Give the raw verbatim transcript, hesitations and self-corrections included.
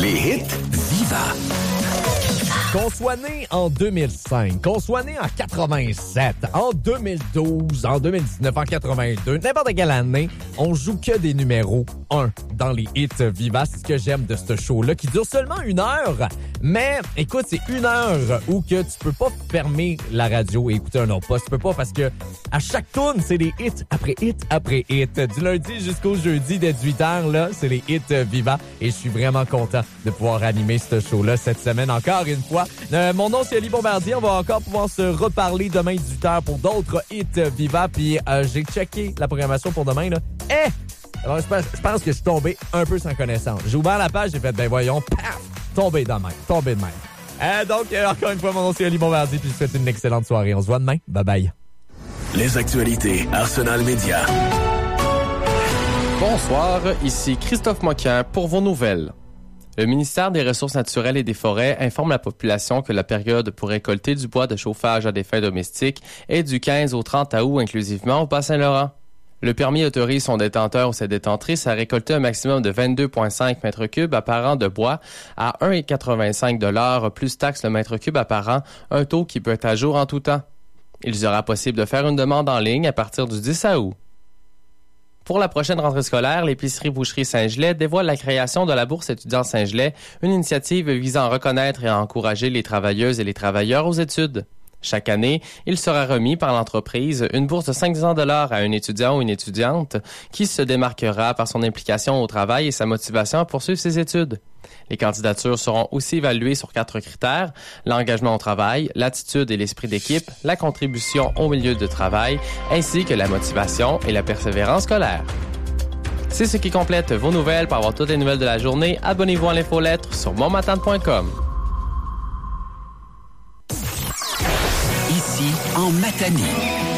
Les hits Viva. Qu'on soit né en deux mille cinq, qu'on soit né en quatre-vingt-sept, en deux mille douze, en deux mille dix-neuf, en quatre-vingt-deux, n'importe quelle année, on joue que des numéros un dans les hits Viva. C'est ce que j'aime de ce show-là, qui dure seulement une heure. Mais, écoute, c'est une heure où que tu peux pas fermer la radio et écouter un autre poste. Tu peux pas parce que à chaque tune, c'est des hits après hits après hits. Du lundi jusqu'au jeudi dès dix-huit heures, là, c'est les hits Viva. Et je suis vraiment content de pouvoir animer ce show-là cette semaine encore une fois. Euh, mon nom, c'est Ali Bombardier. On va encore pouvoir se reparler demain dix-huit heures pour d'autres hits Viva. Puis euh, j'ai checké la programmation pour demain. Là. Eh! Alors, je pense, je pense que je suis tombé un peu sans connaissance. J'ai ouvert la page, j'ai fait, ben voyons, paf! Tombé de même. Tombé de même. Euh, donc, euh, encore une fois, mon nom, c'est Ali Bombardier. Puis je vous souhaite une excellente soirée. On se voit demain. Bye bye. Les actualités Arsenal Média. Bonsoir, ici Christophe Moquin pour vos nouvelles. Le ministère des Ressources naturelles et des Forêts informe la population que la période pour récolter du bois de chauffage à des fins domestiques est du quinze au trente août inclusivement au Bas-Saint-Laurent. Le permis autorise son détenteur ou sa détentrice à récolter un maximum de vingt-deux virgule cinq mètres cubes apparents de bois à un virgule quatre-vingt-cinq dollars plus taxe le mètre cube apparent, un taux qui peut être à jour en tout temps. Il sera possible de faire une demande en ligne à partir du dix août. Pour la prochaine rentrée scolaire, l'épicerie-boucherie Saint-Gelais dévoile la création de la bourse étudiant Saint-Gelais, une initiative visant à reconnaître et à encourager les travailleuses et les travailleurs aux études. Chaque année, il sera remis par l'entreprise une bourse de cinq cents dollars à un étudiant ou une étudiante qui se démarquera par son implication au travail et sa motivation à poursuivre ses études. Les candidatures seront aussi évaluées sur quatre critères: l'engagement au travail, l'attitude et l'esprit d'équipe, la contribution au milieu de travail, ainsi que la motivation et la persévérance scolaire. C'est ce qui complète vos nouvelles. Pour avoir toutes les nouvelles de la journée, abonnez-vous à l'infolettre sur montmatane point com. Ici, en Matanie.